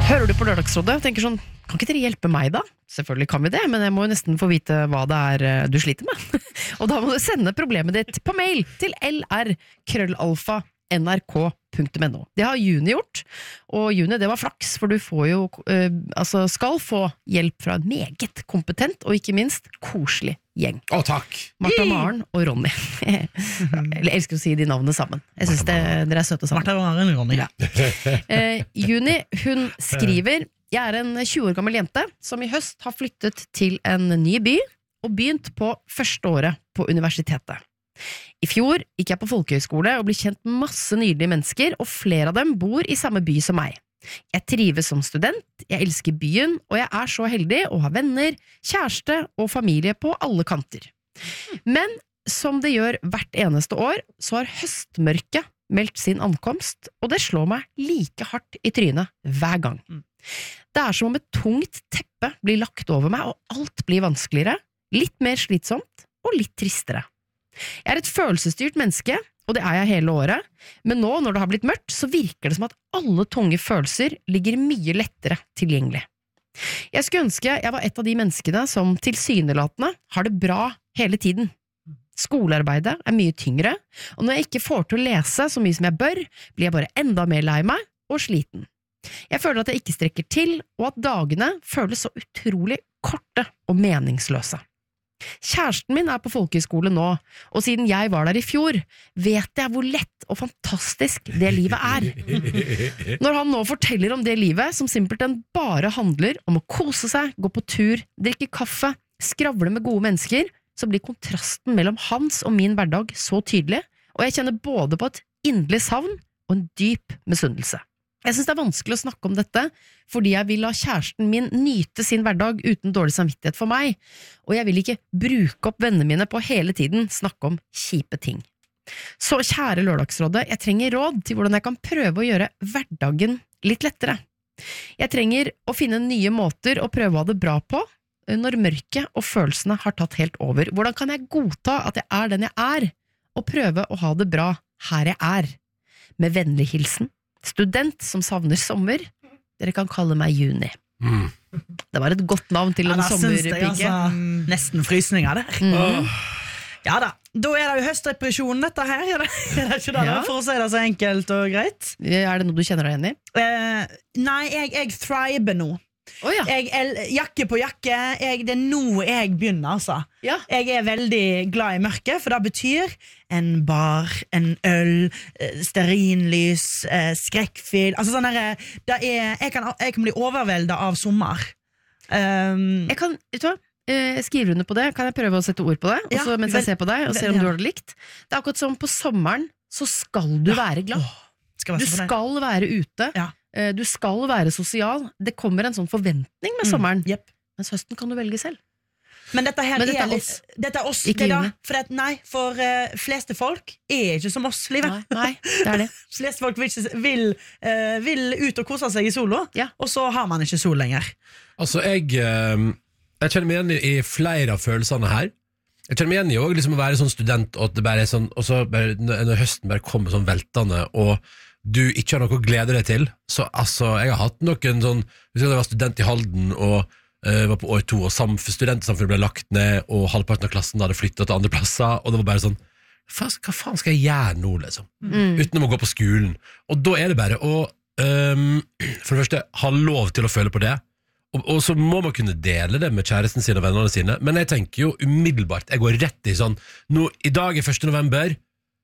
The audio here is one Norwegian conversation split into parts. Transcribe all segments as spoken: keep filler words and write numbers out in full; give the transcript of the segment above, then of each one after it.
Hører du på Lørdagsrådet og tenker sånn, kan ikke dere hjelpe meg da? Selvfølgelig kan vi det, men jeg må jo nesten få vite hva det er du sliter med. Og da må du sende problemet ditt på mail til lr krøllalfa nrk punktum no. Det har Juni gjort, og Juni, det var flaks, for du får jo, eh, altså skal få hjelp fra en meget kompetent og ikke minst koselig gjeng. Å, takk! Martha Maren og Ronny. Jeg elsker å si de navnene sammen. Jeg synes det, dere er søte sammen. Martha Maren og Ronny. Ja. Eh, Juni, hun skriver: Jeg er en tjue år gammel jente som i høst har flyttet til en ny by og begynt på første året på universitetet. I fjor gikk jeg på folkehøyskole og ble kjent med masse nydelige mennesker, og flere av dem bor i samme by som meg. Jeg trives som student, jeg elsker byen, og jeg er så heldig å ha venner, kjæreste og familie på alle kanter. Men som det gjør hvert eneste år, så har høstmørket meldt sin ankomst, og det slår meg like hardt i trynet hver gang. Det er som om et tungt teppe blir lagt over meg, og alt blir vanskeligere, litt mer slitsomt og litt tristere. Jeg er et følelsesstyrt menneske, og det er jeg hele året, men nå når det har blitt mørkt, så virker det som at alle tunge følelser ligger mye lettere tilgjengelig. Jeg skulle ønske jeg var et av de menneskene som tilsynelatende har det bra hele tiden. Skolearbeidet er mye tyngre, og når jeg ikke får til å lese så mye som jeg bør, blir jeg bare enda mer lei meg og sliten. Jeg føler at jeg ikke strekker til, og at dagene føles så utrolig korte og meningsløse. Kjæresten min er på folkehøyskole nå, og siden jeg var der i fjor, vet jeg hvor lett og fantastisk det livet er. Når han nå forteller om det livet som simpelthen bare handler om å kose seg, gå på tur, drikke kaffe, skravle med gode mennesker, så blir kontrasten mellom hans og min hverdag så tydelig, og jeg kjenner både på et inderlig savn og en dyp misunnelse. Jeg synes det er vanskelig å snakke om dette, fordi jeg vil la kjæresten min nyte sin hverdag uten dårlig samvittighet for meg, og jeg vil ikke bruke opp vennene mine på hele tiden snakke om kjipe ting. Så kjære Lørdagsrådet, jeg trenger råd til hvordan jeg kan prøve å gjøre hverdagen litt lettere. Jeg trenger å finne nye måter å prøve å ha det bra på, når mørket og følelsene har tatt helt over. Hvordan kan jeg godta at jeg er den jeg er, og prøve å ha det bra her jeg er? Med vennlig hilsen student som savner sommer. Dere kan kalle meg Juni. Mm. Det var et godt navn til en ja, sommerpike. Altså, nesten frysninger der. Mm. Ja da, da er det jo høstdepresjon dette her, er det, er det ikke det? Ja. For å si det så enkelt og greit. Er det noe du kjenner deg igjen i? Uh, nei, jeg, jeg thriver nå. Oh, ja. jeg, el, jakke på jakke jeg, det er nå jeg begynner altså. Ja. Jeg er veldig glad i mørket, for det betyr en bar, en øl, stearinlys, skrekkfilm altså sånn der, det er, jeg, kan, jeg kan bli overveldet av sommer. um, Jeg kan, vet du hva, jeg skriver under på det. Kan jeg prøve å sette ord på det også, ja, mens jeg ser på deg og ser om ja. Du har det likt? Det er akkurat som på sommeren så skal du ja. Være glad. Åh, skal du skal være ute. Ja. Du skal være sosial. Det kommer en sånn forventning med sommeren. Mm, yep. Mens høsten kan du velge selv. Men dette her Men dette er litt oss. Dette er oss Ikke det da, for at, Nei, for uh, fleste folk er ikke som oss, livet. Nei, nei, det er det. Fleste folk vil, vil, uh, vil ut og kose seg i solo, ja. Og så har man ikke sol lenger. Altså, jeg uh, Jeg kjenner meg igjen i, i flere av følelsene her. Jeg kjenner meg igjen i også, liksom, å være sånn student, og, at det bare er sånn, og så bare, når høsten bare kommer sånn veltende, og du ikke har noe å glede deg til. Så altså, jeg har hatt noen sånn, hvis jeg var student i Halden og uh, var på år to, og samf- studentsamfunnet ble lagt ned, og halvparten av klassen hadde flyttet til andre plasser, og det var bare sånn, hva, hva faen skal jeg gjøre nå, liksom? Mm. Uten å gå på skolen. Og da er det bare å, um, for det første, ha lov til å føle på det, og, og så må man kunne dele det med kjæresten sin og vennene sine, men jeg tenker jo umiddelbart, jeg går rett i sånn, nå, i dag er første november,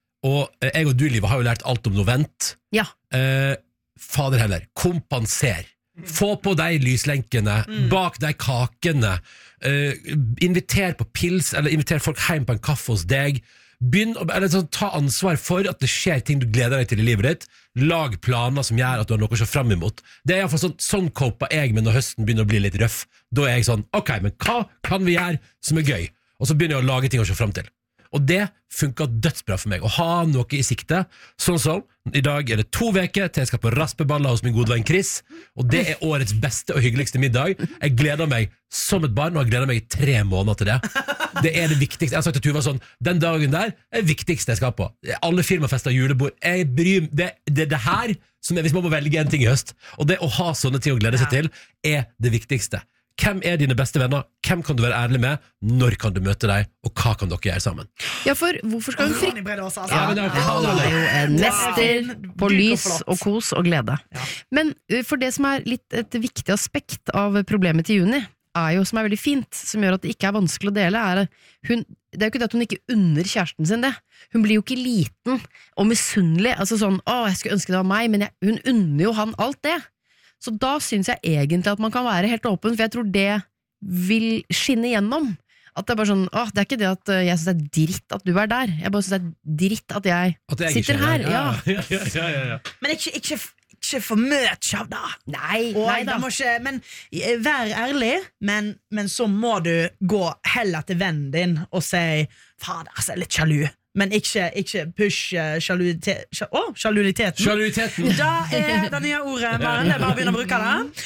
og jeg og du, Livet, har jo lært alt om novent. Ja. Eh, fader heller, kompenser. Få på de lyslenkene, mm. bak de kakene, eh, inviter på pils, eller inviter folk hjem på en kaffe hos deg. Begynn å eller, sånn, ta ansvar for at det skjer ting du gleder deg til i livet ditt. Lag planer som gjør at du har noe å se frem imot. Det er i hvert fall sånn, sånn koper jeg med når høsten begynner å bli litt røff. Da er jeg sånn, ok, men hva kan vi gjøre som er gøy? Og så begynner jeg å lage ting å se frem til. Og det funker dødsbra for meg, å ha noe i sikte. Sånn som, i dag er det to veker til jeg skal på raspeballer hos min gode venn Chris, og det er årets beste og hyggeligste middag. Jeg gleder meg som et barn, og jeg gleder meg i tre måneder til det. Det er det viktigste. Jeg har sagt til Tuva sånn, den dagen der er det viktigste jeg skal på. Alle firmafester og julebord, jeg bryr, det, det er det her som er, hvis man må velge en ting i høst. Og det å ha sånne ting å glede seg til, er det viktigste. Hvem er dine beste venner? Hvem kan du være ærlig med? Når kan du møte deg? Og hva kan dere gjøre sammen? Ja, for hvorfor skal hun fri... Altså. Ja, det er jo en mester på lys og kos og glede. Ja. Men for det som er litt et viktig aspekt av problemet til Juni, er jo, som er veldig fint, som gjør at det ikke er vanskelig å dele, er hun, det er jo ikke det at hun ikke unner kjæresten sin det. Hun blir jo ikke liten og misunnelig, altså sånn, å, jeg skulle ønske det var meg, men jeg, hun unner jo han alt det. Så da synes jeg egentlig at man kan være helt åpen, for jeg tror det vil skinne gjennom. At det er bare sånn, åh, det er ikke det at jeg synes det er dritt at du er der. Jeg bare synes det er dritt at jeg, at jeg sitter her. Ja. Ja, ja, ja, ja, ja. Men ikke, ikke, ikke for mye av det. Nei, og nei da. Må ikke, men vær ærlig, men, men så må du gå heller til vennen din og si, fader, altså, jeg er litt sjalu. Men ikke, ikke push uh, sjalulitet, sj oh, sjaluliteten. Sjaluliteten. Da er det nye ordet, Maren. Det er bare å begynne å bruke det.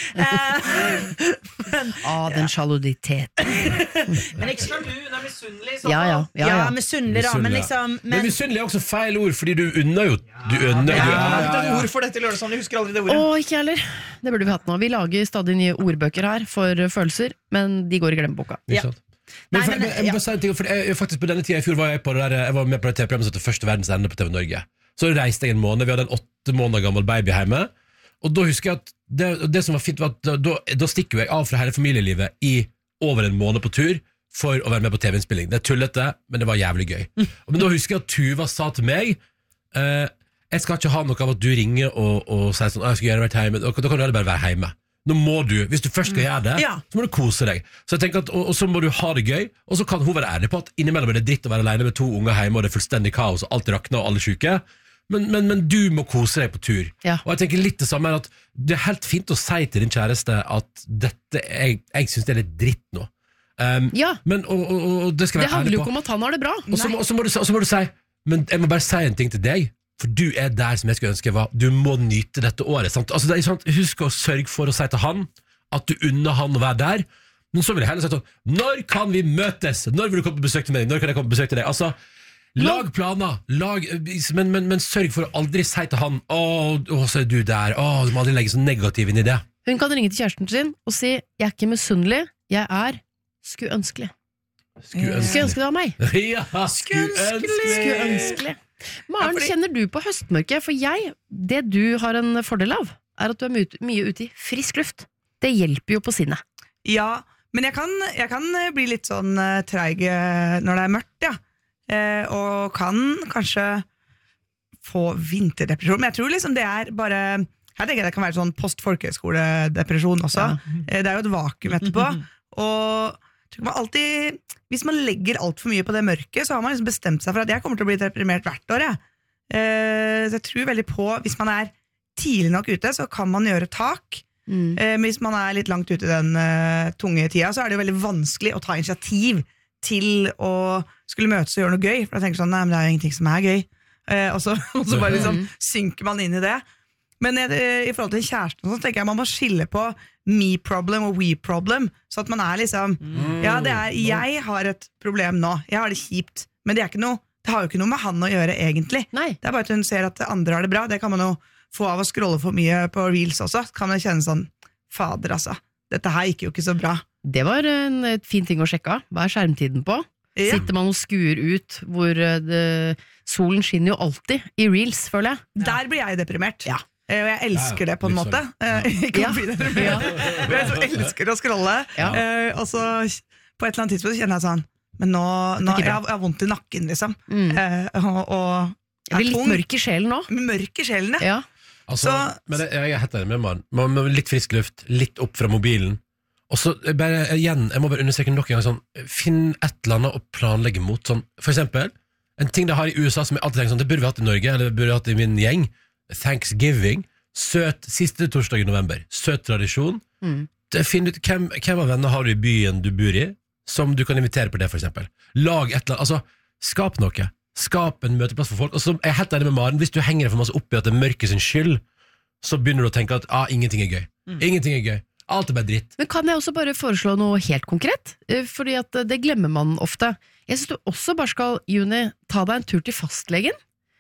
Uh, men, ah, den sjaluliteten. Men ikke sjalu, det er misunnelig. Ja, ja, ja, ja. ja misunnelig da, men liksom Men, men misunnelig er også feil ord, fordi du unner jo du unner, ja, du, ja, ja, ja, ja. Ord for dette i Lørdagsrådet, jeg husker aldri det ordet. Åh, ikke heller. Det burde vi hatt nå. Vi lager stadig nye ordbøker her for følelser, men de går i glemmeboka. Ja. Men, for, Nei, men, jeg, jeg, jeg, ting, for jeg, faktisk på denne tiden i fjor var jeg, på det der, jeg var med på det T V-programmet som heter Første verdens ende på T V Norge. Så reiste jeg en måned, vi hadde en åtte måneder gammel baby hjemme. Og da husker jeg at det, det som var fint var at da, da, da stikker jeg av fra hele familielivet i over en måned på tur for å være med på T V-innspilling. Det er tullete, men det var jævlig gøy. Men da husker jeg at Tuva sa til meg eh, jeg skal ikke ha noe av at du ringer og, og sier sånn, jeg skal gjøre vært hjemme. Da kan du heller bare være hjemme. Nå må du, hvis du først skal gjøre det, ja. Så må du kose deg. Så jeg tenker at, og, og så må du ha det gøy, og så kan hun være ærlig på at innimellom er det dritt å være alene med to unger hjemme, og det er fullstendig kaos, og alt rakner, og alle er syke. Men, men, men du må kose deg på tur. Ja. Og jeg tenker litt det samme er at det er helt fint å si til din kjæreste at dette, jeg, jeg synes det er litt dritt nå. Um, ja. Men, og, og, og det skal det være ærlig på. Det handler jo ikke om at han har det bra. Og så, og, så må du, og så må du si, men jeg må bare si en ting til deg, for du er der som jeg skulle ønske jeg var. Du må nyte dette året, sant? Altså, det er, sant? Husk å sørge for å si til han at du unner han å være der. Men så vil jeg heller si sånn, når kan vi møtes? Når vil du komme på besøk til meg? Når kan jeg komme på besøk til deg? Altså, lag planer, lag, men, men, men sørg for å aldri si til han, åh, åh så er du der, åh, du må aldri legge så negativ inn i det. Hun kan ringe til kjæresten sin og si, jeg er ikke misunnelig, jeg er skulle ønskelig. Skulle ønskelig. Skulle ønske det var meg. Ja, skulle ønskelig. Skulle ønskelig. Maren, ja, fordi... kjenner du på høstmørket? For jeg, det du har en fordel av, er at du er mye, mye ute i frisk luft. Det hjelper jo på sinnet. Ja, men jeg kan, jeg kan bli litt sånn uh, treig når det er mørkt, ja. Uh, og kan kanskje få vinterdepresjon. Men jeg tror liksom det er bare... Her tenker jeg det kan være sånn post-folkehøyskole-depresjon også. Ja. Uh, det er jo et vakuum etterpå. Og tror man alltid... Hvis man legger alt for mye på det mørket, så har man liksom bestemt seg for at jeg kommer til å bli deprimert hvert år. Jeg. Uh, så jeg tror veldig på, hvis man er tidlig nok ute, så kan man gjøre tak. Mm. Uh, men hvis man er litt langt ute i den uh, tunge tida, så er det jo veldig vanskelig å ta initiativ til å skulle møtes og gjøre noe gøy. For jeg tenker sånn, nei, men det er jo ingenting som er gøy. Uh, og, så, og så bare liksom synker man inn i det. Men uh, i forhold til kjæresten, så tenker jeg man må skille på me problem og we problem, så at man er liksom mm. ja, det er, jeg har et problem nå, jeg har det kjipt, men det er ikke noe, det har jo ikke noe med han å gjøre egentlig. Nei. Det er bare at hun ser at andre har det bra. Det kan man jo få av å scrolle for mye på reels også, kan man kjenne sånn, fader altså, dette her gikk jo ikke så bra. Det var en et fin ting å sjekke. Hva er skjermtiden på? Ja. Sitter man og skuer ut hvor det, solen skinner jo alltid i reels, føler jeg. Ja. Der blir jeg deprimert. Ja. Og jeg elsker det på en måte. Ja. Ikke ja. Det, ja. Jeg så elsker å scrolle. Ja. Og så på et eller annet tidspunkt kjenner jeg sånn, men nå, nå jeg, har, jeg har vondt i nakken liksom. Mm. Og, og jeg blir litt mørk i sjelen nå. Mørk i sjelen, ja. Altså, så, men jeg, jeg er helt enig med man. Man må litt frisk luft, litt opp fra mobilen. Og så bare igjen, jeg må bare understreke nok en gang sånn, finn et eller annet å planlegge mot. Sånn, for eksempel, en ting de har i U S A som jeg alltid tenker sånn, det burde vi hatt i Norge, eller det burde vi hatt i min gjeng. Thanksgiving, søt siste torsdag i november, søt tradisjon. Mm. Finn ut hvem, hvem av venner har du i byen du bor i, som du kan invitere på det, for eksempel. Lag et eller annet, altså skap noe. Skap en møteplass for folk. Og så er jeg helt enig med Maren, hvis du henger deg for masse opp i at det er mørket sin skyld, så begynner du å tenke at ah, ingenting er gøy. Mm. Ingenting er gøy. Alt er bare dritt. Men kan jeg også bare foreslå noe helt konkret? Fordi at det glemmer man ofte. Jeg synes du også bare skal, Juni, ta deg en tur til fastlegen,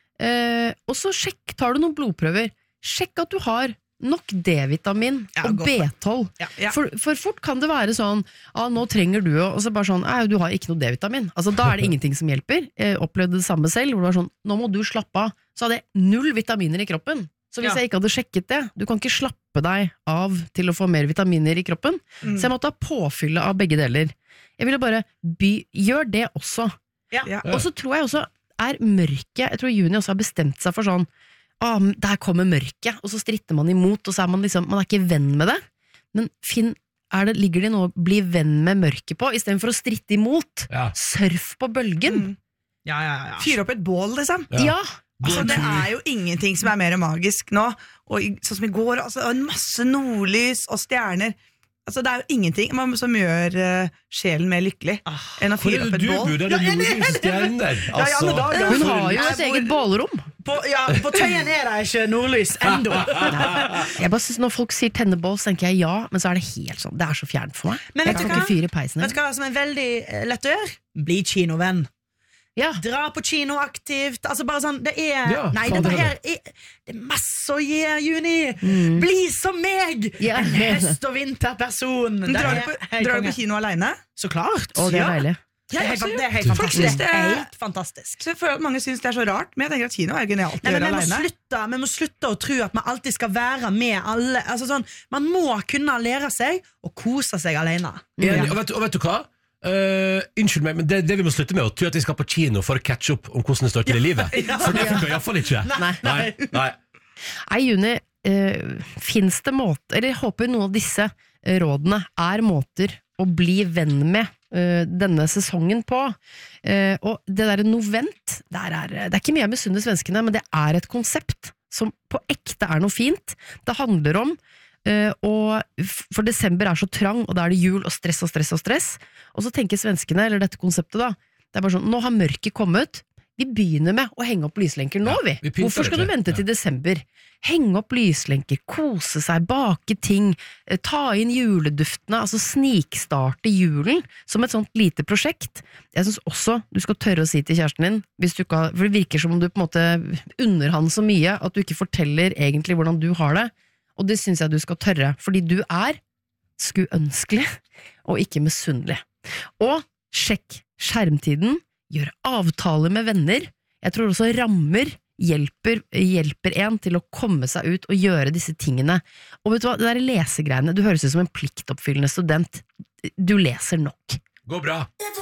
eh, og så sjekk, tar du noen blodprøver. Sjekk at du har nok D-vitamin ja, og B tolv. Ja, ja. For, for fort kan det være sånn, ah, nå trenger du, og så bare sånn, du har ikke noe D-vitamin. Altså, da er det ingenting som hjelper. Jeg opplevde det samme selv, hvor det var sånn, nå må du slappe av. Så hadde jeg null vitaminer i kroppen. Så hvis ja. jeg ikke hadde sjekket det, du kan ikke slappe deg av til å få mer vitaminer i kroppen. Mm. Så jeg måtte ha påfylle av begge deler. Jeg ville bare by, gjør det også. Ja. Ja. Og så tror jeg også er mørket, jeg tror Juni også har bestemt seg for sånn, ah, der kommer mørket, og så stritter man imot, og så er man liksom, man er ikke venn med det. Men Finn, er det, ligger det noe å bli venn med mørket på, i stedet for å stritte imot? Ja. Surf på bølgen. Mm. Ja, ja, ja. Fyre opp et bål, liksom. Ja. ja. Altså, det er jo ingenting som er mer magisk nå, og sånn som i går, altså, en masse nordlys og stjerner. Altså, det er jo ingenting som gjør uh, sjelen mer lykkelig ah, enn å fyre opp et bål. Du burde ha nordlys stjerner. Altså. Ja, ja, hun har jo et eget bålrom. På, ja, på Tøyen er det ikke nordlys enda. Jeg bare synes når folk sier tennebål, så tenker jeg ja, men så er det helt sånn, det er så fjernt for meg. Men jeg kan ikke fyre i peisen. Vet du hva som er veldig lett å gjøre? Bli kinovenn. Ja. Dra på kino aktivt. Altså bare sånn, det er ja, nei, det, bare her, er, det er masse å gi, Juni. Mm. Bli som meg. Ja. En høst- og vinterperson. Drar du på, drar du på kino alene? Så klart. Å, det er deilig. Ja, det, er helt, det er helt fantastisk. Det er helt fantastisk. Så jeg føler at mange synes det er så rart, men jeg tenker at kino er genialt å gjøre alene. Slutte, vi må slutte å tro at man alltid skal være med alle. Altså sånn, man må kunne lære seg å kose seg alene. Ja. Og, vet, og vet du hva? Uh, unnskyld meg, men det, det vi må slutte med å tro at vi skal på kino for å catche opp om hvordan det står til i livet. Ja. For det funker i hvert fall ikke. Nei, nei. nei. Nei Juni, uh, finnes det måter, eller jeg håper noen av disse uh, rådene er måter å bli venn med uh, denne sesongen på. Uh, og det der novent, der er, det er ikke mye jeg misunner svenskene, men det er et konsept som på ekte er noe fint. Det handler om Uh, og for desember er så trang, og da er det jul og stress og stress og stress, og så tenker svenskene, eller dette konseptet da, det er bare sånn, nå har mørket kommet, vi begynner med å henge opp lyslenker nå, ja, vi. vi Hvorfor skal du vente ja. til desember? Henge opp lyslenker, kose seg, bake ting, ta inn juleduftene, altså snikstarte julen som et sånt lite prosjekt. Jeg synes også du skal tørre å si til kjæresten din, hvis du ikke har, for det virker som om du på en måte unner han så mye, at du ikke forteller egentlig hvordan du har det. Og det synes jeg du skal tørre, fordi du er skuønskelig og ikke misunnelig. Og sjekk skjermtiden, gjør avtaler med venner. Jeg tror også rammer hjelper, hjelper en til å komme seg ut og gjøre disse tingene. Og vet du hva, det der lesegreiene, du høres ut som en pliktoppfyllende student. Du leser nok. Gå bra!